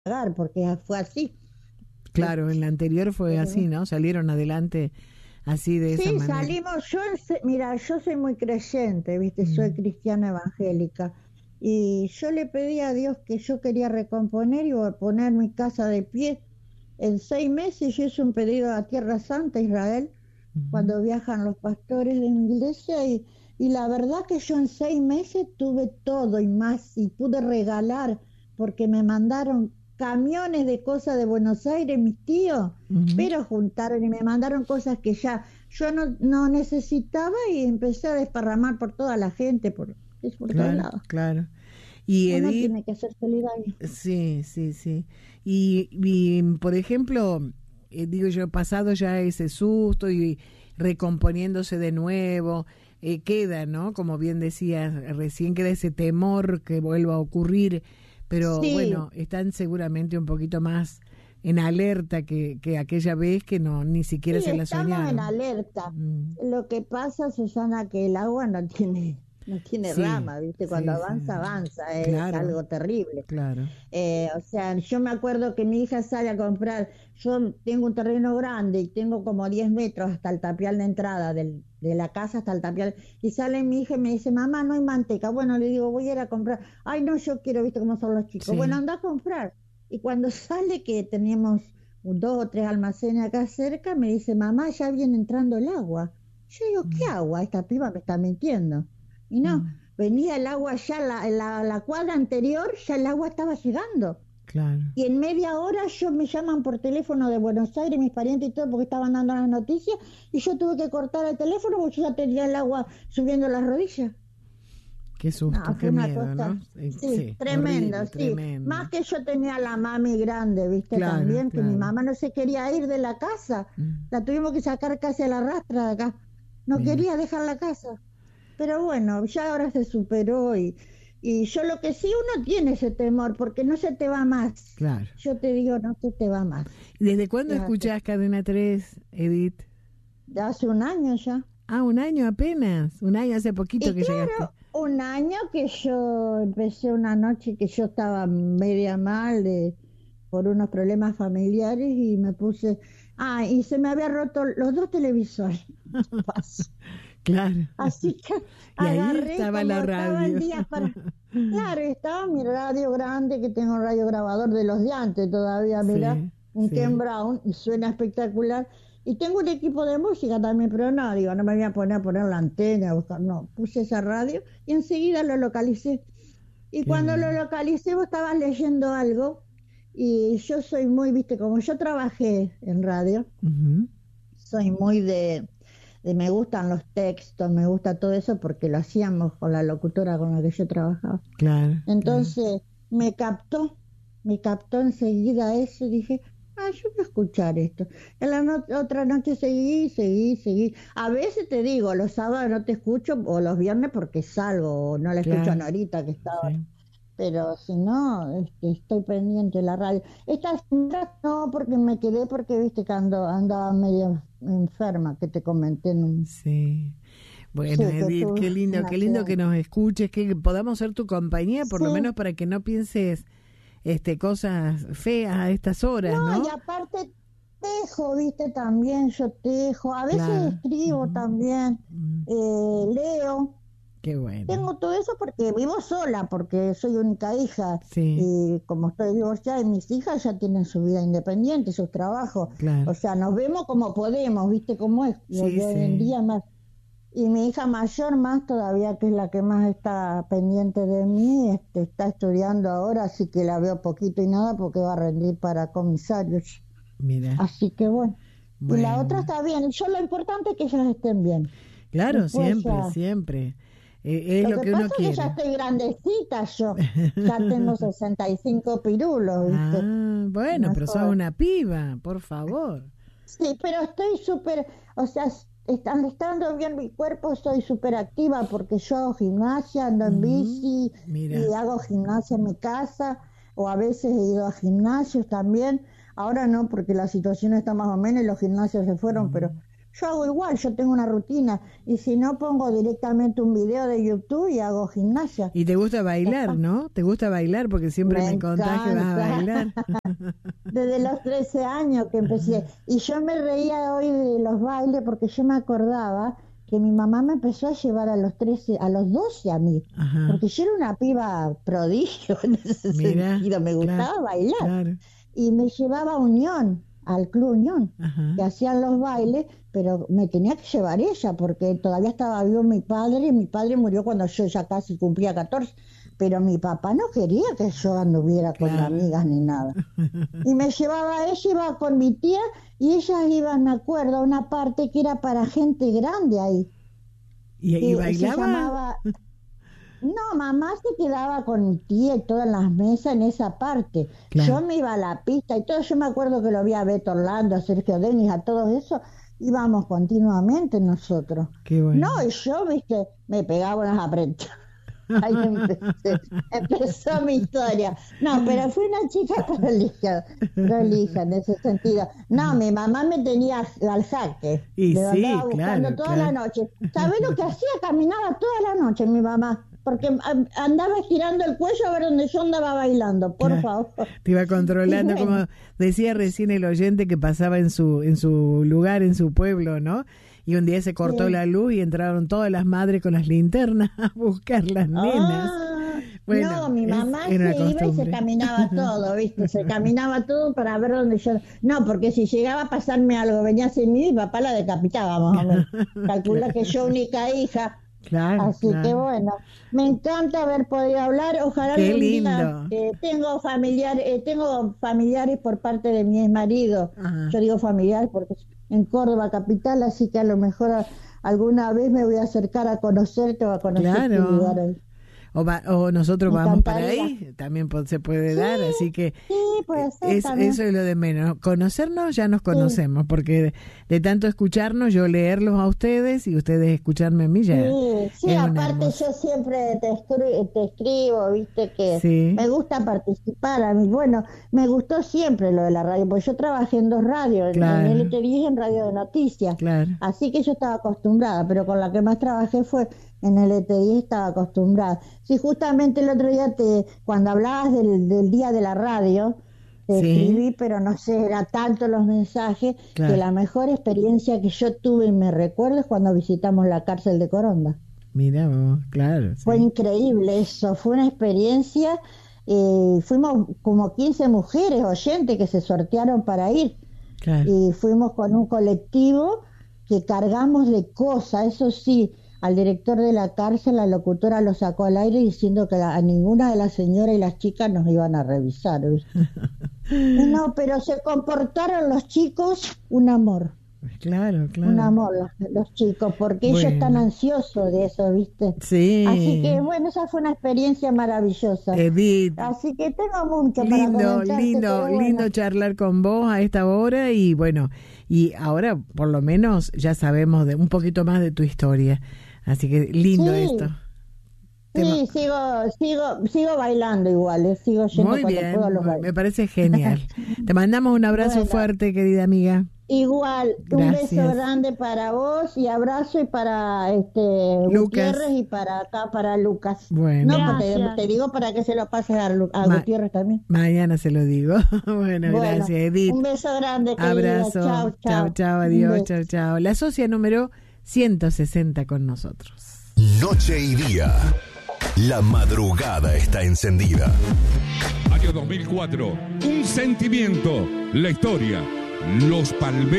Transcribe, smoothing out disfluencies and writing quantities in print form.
pagar, porque fue así. Claro, en la anterior fue así, ¿no? Salieron adelante así de esa Sí, manera. salimos, mira, yo soy muy creyente, viste, soy Mm, cristiana evangélica, y yo le pedí a Dios que yo quería recomponer y poner mi casa de pie. En 6 meses yo hice un pedido a Tierra Santa, Israel, ujú. cuando viajan los pastores de mi iglesia, y la verdad que yo en 6 meses tuve todo y más, y pude regalar, porque me mandaron camiones de cosas de Buenos Aires, mis tíos, Ujú. pero juntaron y me mandaron cosas que ya yo no necesitaba, y empecé a desparramar por toda la gente, por todos Claro, lados. claro. Y Uno Edith, tiene que ser solidario. sí, sí, sí. Por ejemplo, digo yo, pasado ya ese susto y recomponiéndose de nuevo, queda, ¿no? Como bien decías, recién queda ese temor que vuelva a ocurrir, pero Sí, bueno, están seguramente un poquito más en alerta que aquella vez que no, ni siquiera sí, se la estamos en soñaron. alerta. Mm, Lo que pasa, Susana, que el agua no tiene sí, rama, ¿viste? Cuando sí, sí. avanza, avanza, es Claro, algo terrible. claro. O sea, yo me acuerdo que mi hija sale a comprar, yo tengo un terreno grande y tengo como 10 metros hasta el tapial de entrada de la casa hasta el tapial, y sale mi hija y me dice, mamá, no hay manteca. Bueno, le digo, voy a ir a comprar. Ay, no, yo quiero, ¿viste cómo son los chicos? Bueno, Sí. anda a comprar. Y cuando sale, que teníamos 2 o 3 almacenes acá cerca, me dice, mamá, ya viene entrando el agua. Yo digo, ¿qué Mm, agua? Esta piba me está mintiendo. Y no, mm, venía el agua ya, la cuadra anterior, ya el agua estaba llegando. claro. Y en media hora me llaman por teléfono de Buenos Aires, mis parientes y todo, porque estaban dando las noticias, y yo tuve que cortar el teléfono porque yo ya tenía el agua subiendo las rodillas. Qué susto, No, fue qué una miedo, cosa, ¿no? sí, Sí, tremendo, horrible, sí. tremendo. Más que yo tenía la mami grande, viste, Claro, también, que mi claro. mamá no se quería ir de la casa. Mm, La tuvimos que sacar casi a la rastra de acá. No mira, quería dejar la casa. Pero bueno, ya ahora se superó, y yo lo que sí, uno tiene ese temor porque no se te va más. claro. Yo te digo, no se te va más. ¿Desde cuándo Es así. escuchás Cadena 3, Edith? De hace un año ya. Ah, un año apenas. Un año, hace poquito Y que llegaste. claro, un año que yo empecé una noche que yo estaba media mal por unos problemas familiares, y me puse, y se me había roto los dos televisores. Claro. Así que Y ahí agarré, estaba como la estaba el radio. día para... Claro, estaba mi radio grande, que tengo un radio grabador de los de antes todavía, mira, Sí, un Ken sí. Brown, y suena espectacular. Y tengo un equipo de música también, pero no, digo, no me voy a poner la antena, a buscar, no, puse esa radio y enseguida lo localicé. Y Qué cuando lo bueno. localicé, vos estabas leyendo algo, y yo soy muy, viste, como yo trabajé en radio, Ujú, soy muy me gustan los textos, me gusta todo eso porque lo hacíamos con la locutora con la que yo trabajaba. claro, claro. Entonces me captó, me captó enseguida eso, y dije, yo voy a escuchar esto. En la otra noche seguí. A veces te digo, los sábados no te escucho, o los viernes porque salgo, o no la escucho a Claro, Norita que está ahora. sí. Pero si no, estoy pendiente de la radio. Esta semana no, porque me quedé, porque viste que andaba medio enferma, que te comenté Sí. Bueno, sí, que Edith, tuve un qué lindo que accidente. nos escuches, que podamos ser tu compañía, por lo Sí, menos para que no pienses cosas feas a estas no, horas, y ¿no? aparte tejo, viste, también yo tejo, a veces Claro. escribo Ujú, también, mm, leo. qué bueno. Tengo todo eso porque vivo sola, porque soy única hija, Sí, y como estoy divorciada, y mis hijas ya tienen su vida independiente, sus trabajos. claro. O sea, nos vemos como podemos, viste cómo es, lo Sí, de hoy en sí. día más. Y mi hija mayor más todavía, que es la que más está pendiente de mí, está estudiando ahora, así que la veo poquito y nada porque va a rendir para comisarios. Mira. Así que bueno. Y la otra Bueno. está bien. Yo, lo importante es que ellas estén bien. Claro, Después siempre, ya. siempre. Es Lo lo que que uno pasa es que ya quiere. estoy grandecita yo. Ya tengo 65 pirulos, ¿viste? Ah, bueno, No es pero sos joven. una piba, por favor. Sí, pero estoy súper, o sea, estando bien mi cuerpo, soy súper activa porque yo hago gimnasia, ando en Ujú, bici, y mira, hago gimnasia en mi casa, o a veces he ido a gimnasios también. Ahora no, porque la situación está más o menos y los gimnasios se fueron, ujú, yo hago igual, yo tengo una rutina, y si no pongo directamente un video de YouTube y hago gimnasia. Y te gusta bailar, ¿no? Te gusta bailar porque siempre me contás que vas a bailar. Desde los 13 años que empecé. Y yo me reía hoy de los bailes porque yo me acordaba que mi mamá me empezó a llevar a los 13, a los 12 a mí. Ajá. Porque yo era una piba prodigio en ese sentido, me gustaba bailar. Claro. Y me llevaba a Unión, al Club Unión, ajá, que hacían los bailes, pero me tenía que llevar ella porque todavía estaba vivo mi padre murió cuando yo ya casi cumplía 14, pero mi papá no quería que yo anduviera con amigas ni nada. Y me llevaba ella, iba con mi tía, y ellas iban, me acuerdo, a una parte que era para gente grande ahí. ¿Y bailaba? Se llamaba... No, mamá se quedaba con mi tía y todas las mesas en esa parte. Claro. Yo me iba a la pista y todo. Yo me acuerdo que lo vi a Beto Orlando, a Sergio Denis, a todos esos. Íbamos continuamente nosotros. Qué bueno. No, y yo, viste, me pegaba unas apretadas. Ahí empezó mi historia. No, pero fui una chica prolija en ese sentido. No, mi mamá me tenía al jaque. Y me sí, andaba buscando toda la noche. ¿Sabés lo que hacía? Caminaba toda la noche mi mamá, porque andaba estirando el cuello a ver dónde yo andaba bailando, por favor. Te iba controlando, bueno, como decía recién el oyente que pasaba en su lugar, en su pueblo, ¿no? Y un día se cortó la luz y entraron todas las madres con las linternas a buscar las nenas. Bueno, no, mi mamá se iba y se caminaba todo, ¿viste? Se caminaba todo para ver dónde yo... No, porque si llegaba a pasarme algo, venía sin mí, mi papá la decapitaba, más o menos. Calcula que yo única hija. Claro, así que bueno, me encanta haber podido hablar. Ojalá qué lindo. Tengo familiares por parte de mi exmarido. Yo digo familiares porque en Córdoba capital, así que a lo mejor alguna vez me voy a acercar a conocerte o a conocer tu lugar ahí. O nosotros vamos para ahí, también se puede dar, así que puede ser eso es lo de menos. Conocernos ya nos conocemos, porque de tanto escucharnos, yo leerlos a ustedes y ustedes escucharme a mí ya. Sí, aparte yo siempre te escribo, viste que me gusta participar a mí. Bueno, me gustó siempre lo de la radio, porque yo trabajé en 2 radios, en LT10 y en Radio de Noticias, así que yo estaba acostumbrada, pero con la que más trabajé fue en el ET10, estaba acostumbrada. Sí, justamente el otro día cuando hablabas del día de la radio, te escribí, pero no sé, era tanto los mensajes que la mejor experiencia que yo tuve y me recuerdo es cuando visitamos la cárcel de Coronda. Mira vos, claro. Fue increíble eso, fue una experiencia. Fuimos como 15 mujeres oyentes que se sortearon para ir. Y fuimos con un colectivo que cargamos de cosas, eso sí. Al director de la cárcel, la locutora lo sacó al aire diciendo que a ninguna de las señoras y las chicas nos iban a revisar, ¿viste? No, pero se comportaron los chicos un amor. Claro. Un amor los chicos, porque ellos están ansiosos de eso, ¿viste? Sí. Así que, bueno, esa fue una experiencia maravillosa. Edith. Así que tengo mucho para comentarte. Lindo charlar con vos a esta hora y bueno, y ahora por lo menos ya sabemos de un poquito más de tu historia. Así que lindo esto. Sí, sigo bailando igual, sigo yendo muy cuando bien, puedo a los bailes. Me parece genial. Te mandamos un abrazo fuerte, querida amiga. Igual, gracias. Un beso grande para vos y abrazo y para Gutiérrez y para acá, para Lucas. Bueno. No, te digo para que se lo pases a Gutiérrez también. Mañana se lo digo. bueno, gracias, Edith. Un beso grande, querida. Abrazo. Chao, adiós, chao. La socia número 160 con nosotros. Noche y día. La madrugada está encendida. Año 2004. Un sentimiento. La historia. Los Palmeras.